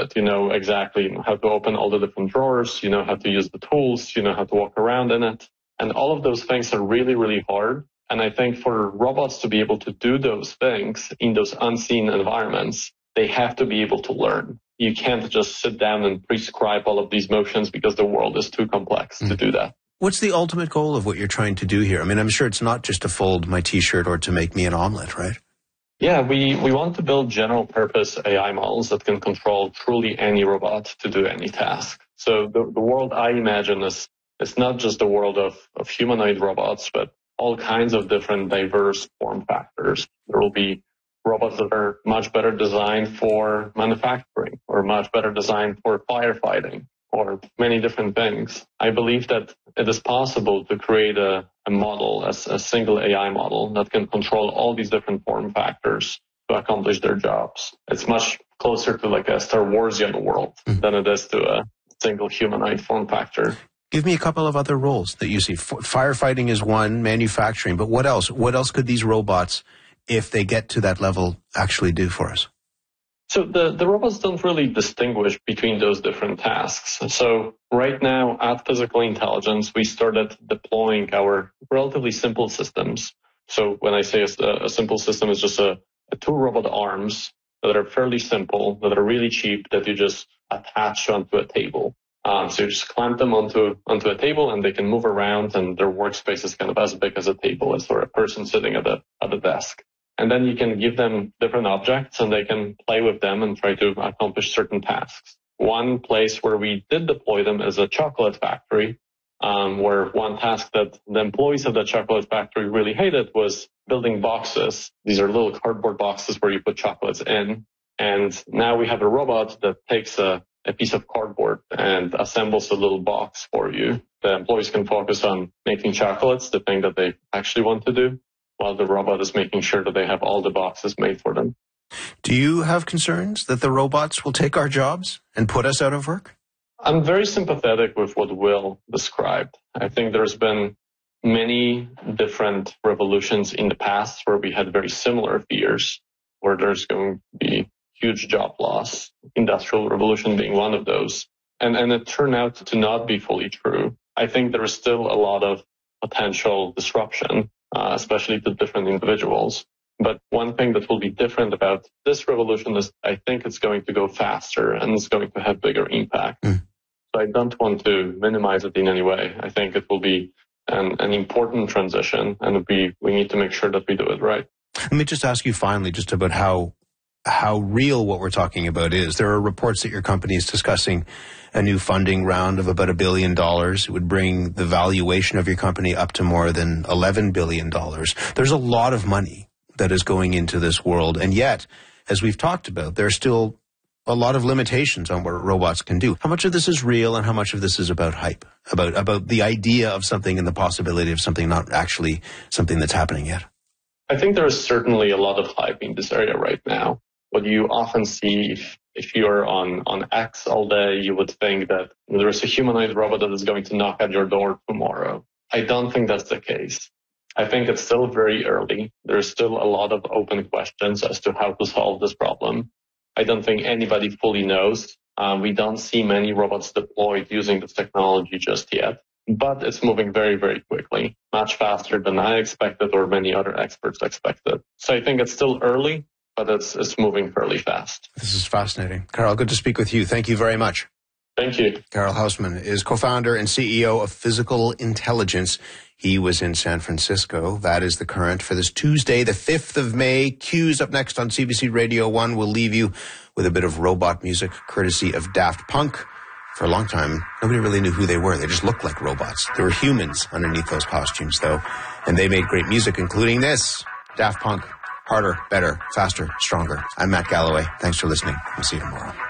it. You know exactly how to open all the different drawers. You know how to use the tools. You know how to walk around in it. And all of those things are really, really hard. And I think for robots to be able to do those things in those unseen environments, they have to be able to learn. You can't just sit down and prescribe all of these motions because the world is too complex to do that. What's the ultimate goal of what you're trying to do here? I mean, I'm sure it's not just to fold my T-shirt or to make me an omelet, right? Yeah, we want to build general purpose AI models that can control truly any robot to do any task. So the world I imagine is not just the world of humanoid robots, but all kinds of different diverse form factors. There will be robots that are much better designed for manufacturing or much better designed for firefighting or many different things. I believe that it is possible to create a model, a single AI model that can control all these different form factors to accomplish their jobs. It's much closer to like a Star Warsian world than it is to a single humanoid form factor. Give me a couple of other roles that you see. Firefighting is one, manufacturing, but what else? What else could these robots, if they get to that level, actually do for us? So the robots don't really distinguish between those different tasks. So right now at Physical Intelligence, we started deploying our relatively simple systems. So when I say a simple system, it's just a two robot arms that are fairly simple, that are really cheap, that you just attach onto a table. So you just clamp them onto a table and they can move around and their workspace is kind of as big as a table is for a person sitting at the desk. And then you can give them different objects and they can play with them and try to accomplish certain tasks. One place where we did deploy them is a chocolate factory, where one task that the employees of the chocolate factory really hated was building boxes. These are little cardboard boxes where you put chocolates in. And now we have a robot that takes a piece of cardboard and assembles a little box for you. The employees can focus on making chocolates, the thing that they actually want to do, while the robot is making sure that they have all the boxes made for them. Do you have concerns that the robots will take our jobs and put us out of work? I'm very sympathetic with what Will described. I think there's been many different revolutions in the past where we had very similar fears, where there's going to be huge job loss, Industrial Revolution being one of those. And it turned out to not be fully true. I think there is still a lot of potential disruption, especially to different individuals. But one thing that will be different about this revolution is I think it's going to go faster and it's going to have bigger impact. So I don't want to minimize it in any way. I think it will be an important transition and we need to make sure that we do it right. Let me just ask you finally just about how real what we're talking about is. There are reports that your company is discussing a new funding round of about $1 billion. It would bring the valuation of your company up to more than $11 billion. There's a lot of money that is going into this world. And yet, as we've talked about, there's still a lot of limitations on what robots can do. How much of this is real and how much of this is about hype, about the idea of something and the possibility of something not actually something that's happening yet? I think there is certainly a lot of hype in this area right now. What you often see if you're on X all day, you would think that there is a humanoid robot that is going to knock at your door tomorrow. I don't think that's the case. I think it's still very early. There's still a lot of open questions as to how to solve this problem. I don't think anybody fully knows. We don't see many robots deployed using this technology just yet, but it's moving very, very quickly, much faster than I expected or many other experts expected. So I think it's still early, but it's moving fairly fast. This is fascinating. Carl, good to speak with you. Thank you very much. Thank you. Carl Hausman is co-founder and CEO of Physical Intelligence. He was in San Francisco. That is The Current for this Tuesday, the 5th of May. Q's up next on CBC Radio 1. We'll leave you with a bit of robot music courtesy of Daft Punk. For a long time, nobody really knew who they were. They just looked like robots. There were humans underneath those costumes, though. And they made great music, including this. Daft Punk. Harder, better, faster, stronger. I'm Matt Galloway. Thanks for listening. We'll see you tomorrow.